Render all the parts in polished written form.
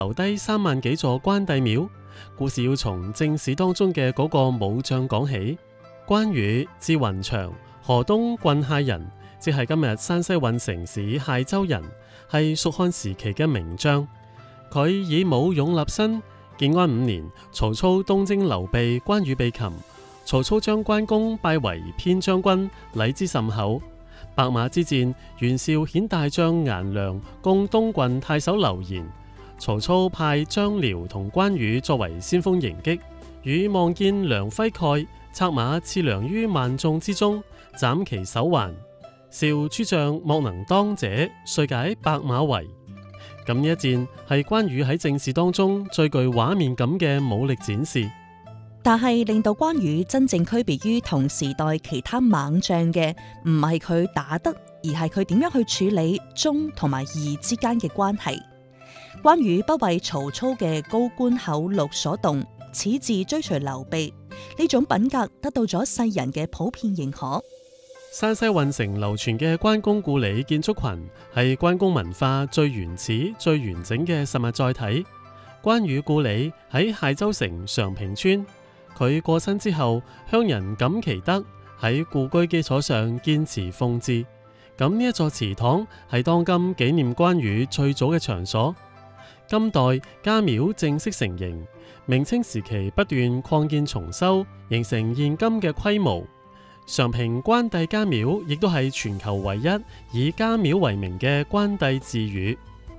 留低3萬幾座關帝廟。故事要從正史當中嘅嗰個武將講起。關羽字雲長，河東郡解人，即係今日山西運城市解州人，係蜀漢時期嘅名將。佢以武勇立身。建安5年，曹操東征劉備，關羽被擒，曹操將關公拜為偏將軍，禮之甚厚。白馬之戰，袁紹遣大將顏良攻東郡太守劉延，曹操派張遼同關羽作為先鋒迎擊，羽望見良揮蓋，策馬刺良於萬眾之中，斬其手環。紹諸將莫能當者，遂解白馬圍。咁呢一戰係關羽喺正史當中最具畫面感嘅武力展示。 但係令到關羽真正區別於同時代其他猛將嘅，唔係佢打得，而係佢點樣去處理忠同埋義之間嘅關係。關羽不為曹操嘅高官厚祿所動，矢志追隨劉備，呢種品格得到咗世人嘅普遍認可。 山西運城流傳嘅關公故里建築群係關公文化最原始、最完整嘅實物載體。關羽故里喺解州城常平村，佢過身之後，鄉人感其德，喺故居基礎上建祠奉祀。咁呢一座祠堂係當今紀念關羽最早嘅場所。今代家廟正式成形，明清時期不斷擴建重修，形成現今嘅規模。常平關帝家廟亦都係全球唯一以家廟為名嘅關帝寺院。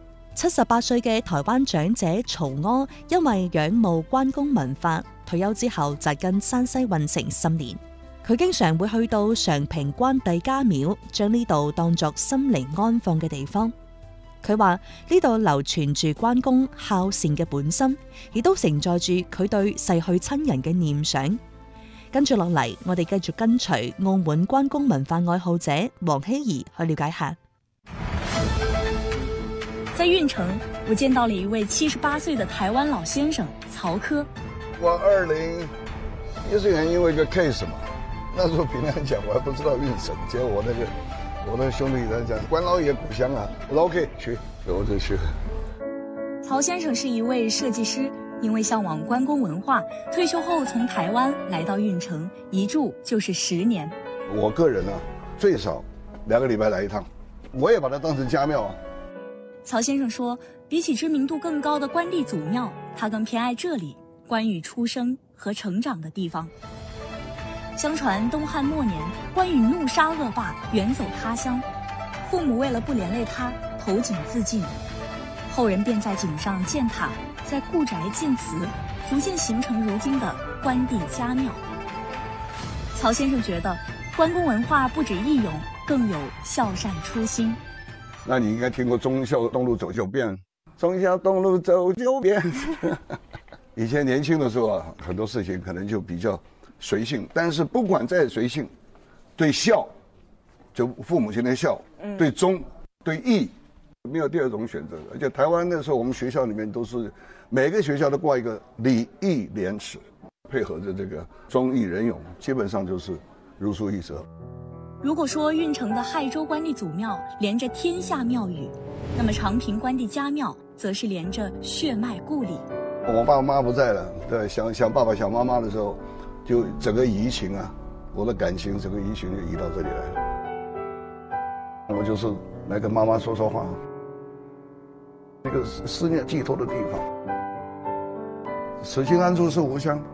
78歲嘅台灣長者曹柯，因為仰慕關公文化，退休之後扎根山西運城10年。佢經常會去到常平關帝家廟，將呢度當作心靈安放嘅地方。佢話呢度流傳住關公孝善嘅本心，亦都承載住佢對逝去親人嘅念想。跟住落嚟，我哋繼續跟隨澳門關公文化愛好者黃希怡去了解下。 在運城，我見到了一位78歲的台灣老先生曹柯。 我2014年因為一個 case 嘛，那時候平常講我還不知道運城，結果我那個兄弟在講關老爺故鄉啊，我說 OK 去，我就去。 曹先生是一位設計師。因為向往關公文化，退休後從台灣來到運城，一住就是10年。 我個人呢，最少2個禮拜來一趟，我也把它當成家廟啊。 曹先生說，比起知名度更高的關帝祖廟，他更偏愛這裡關羽出生和成長的地方。相傳東漢末年，關羽怒殺惡霸，遠走他鄉，父母為了不連累他，投井自盡，後人便在井上建塔，在故宅建祠，逐漸形成如今的關帝家廟。曹先生覺得關公文化不止義勇，更有孝善初心。 那你應該聽過忠孝東路走9遍，忠孝東路走9遍。以前年輕的時候啊，很多事情可能就比較隨性，但是不管再隨性，對孝，就父母親的孝，對忠，對義，沒有第二種選擇。而且台灣那時候我們學校裏面都是每個學校都掛一個禮義廉恥，配合着這個忠義仁勇，基本上就是如出一轍。 如果說運城的亥州關帝祖廟連着天下廟宇，那麼長平關帝家廟則是連着血脈故里。 我爸媽不在了，對，想爸爸想媽媽的時候，就整個移情啊，我的感情整個移情就移到這裡來了。我就是來跟媽媽說說話，那個思念寄託的地方，此情安處是吾鄉。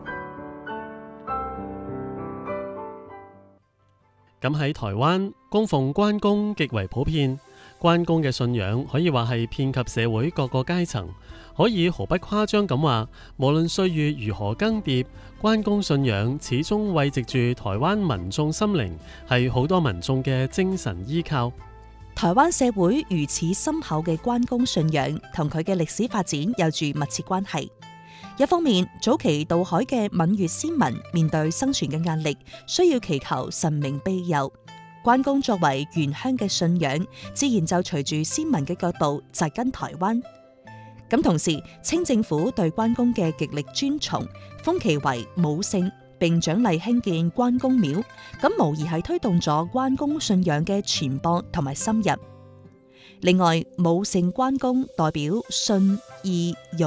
咁喺台灣，供奉關公極為普遍。關公嘅信仰可以話係遍及社會各個階層，可以毫不誇張咁話，無論歲月如何更迭，關公信仰始終慰藉住台灣民眾心靈，係好多民眾嘅精神依靠。 台灣社會如此深厚嘅關公信仰，同佢嘅歷史發展有住密切關係。一方面，早期渡海嘅閩粵先民面對生存嘅壓力，需要祈求神明庇佑。關公作為原鄉嘅信仰，自然就隨住先民嘅腳步扎根台灣。咁同時，清政府對關公嘅極力尊崇，封其為武聖，並獎勵興建關公廟，咁無疑係推動咗關公信仰嘅傳播同埋深入。另外，武聖關公代表信義勇。